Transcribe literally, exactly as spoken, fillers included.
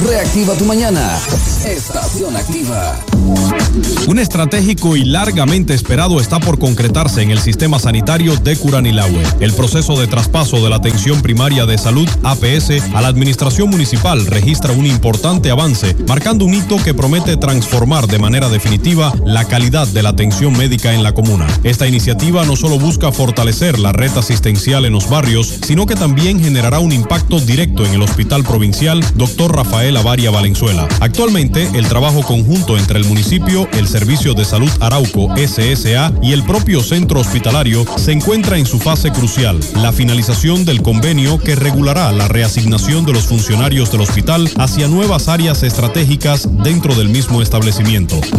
Reactiva tu mañana. Estación Activa. Un estratégico y largamente esperado está por concretarse en el sistema sanitario de Curanilahue. El proceso de traspaso de la atención primaria de salud, A P S, a la administración municipal registra un importante avance, marcando un hito que promete transformar de manera definitiva la calidad de la atención médica en la comuna. Esta iniciativa no solo busca fortalecer la red asistencial en los barrios, sino que también generará un impacto directo en el Hospital Provincial doctor Rafael Avaria Valenzuela. Actualmente, el trabajo conjunto entre el municipio, el Servicio de Salud Arauco S S A y el propio centro hospitalario se encuentra en su fase crucial, la finalización del convenio que regulará la reasignación de los funcionarios del hospital hacia nuevas áreas estratégicas dentro del mismo establecimiento.